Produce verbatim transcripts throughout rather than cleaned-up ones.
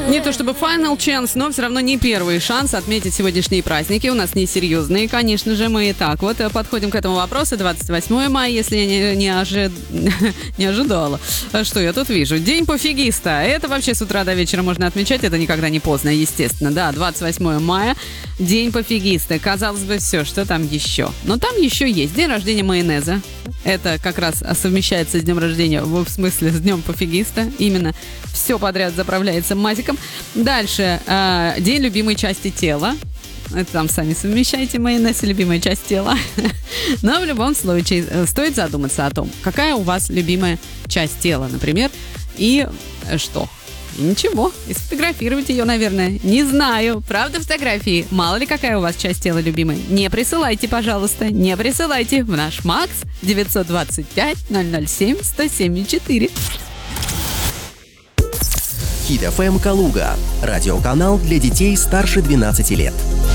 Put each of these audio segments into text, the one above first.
Не то чтобы final chance, но все равно не первый шанс отметить сегодняшние праздники. У нас несерьезные, конечно же, мы и так вот подходим к этому вопросу. двадцать восьмое мая, если я не, не, ожи... не ожидала. Что я тут вижу? День пофигиста. Это вообще с утра до вечера можно отмечать, это никогда не поздно, естественно. Да, двадцать восьмое мая, день пофигиста. Казалось бы, все, что там еще? Но там еще есть день рождения майонеза. Это как раз совмещается с днем рождения, в смысле с днем пофигиста. Именно все подряд заправляется мазиком. Дальше, э, день любимой части тела. Это там сами совмещаете майонез и любимая часть тела. Но в любом случае стоит задуматься о том, какая у вас любимая часть тела, например, и что. И ничего, и сфотографировать ее, наверное. Не знаю. Правда, фотографии? Мало ли, какая у вас часть тела любимая. Не присылайте, пожалуйста. Не присылайте в наш МАКС девятьсот двадцать пять ноль ноль семь сто семьдесят четыре. Хит эф эм Калуга. Радиоканал для детей старше двенадцати лет.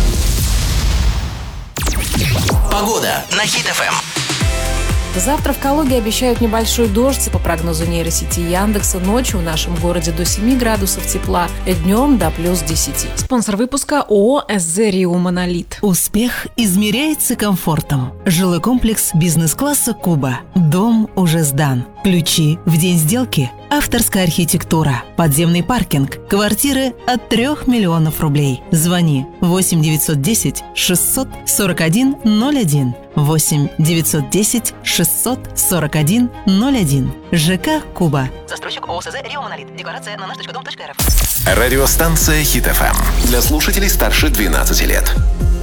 Погода на Хит эф эм. Завтра в Калуге обещают небольшой дождь. По прогнозу нейросети Яндекса, ночью в нашем городе до семи градусов тепла, днем до плюс десяти. Спонсор выпуска ООО эс зэ Рио Монолит. Успех измеряется комфортом. Жилой комплекс бизнес-класса Куба. Дом уже сдан. Ключи в день сделки. Авторская архитектура. Подземный паркинг. Квартиры от трех миллионов рублей. Звони восемь девятьсот десять шестьсот сорок один ноль один. восемь девятьсот десять шестьсот сорок один ноль один. ЖК Куба. Застройщик ООО эс зэ Рио Монолит. Декларация на наш точка дом точка эр эф. Радиостанция Хит эф эм. Для слушателей старше двенадцати лет.